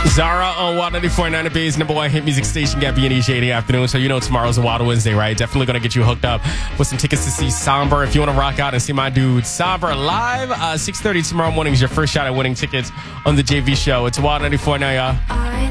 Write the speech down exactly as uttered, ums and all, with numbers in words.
Zara on Wild ninety-four point nine, the Bay's number one hit music station. Got B and E J in the afternoon, so you know tomorrow's a Wild Wednesday, right? Definitely going to get you hooked up with some tickets to see Somber. If you want to rock out and see my dude Somber live, uh, six thirty tomorrow morning is your first shot at winning tickets on the J V show. It's Wild ninety-four point nine, y'all.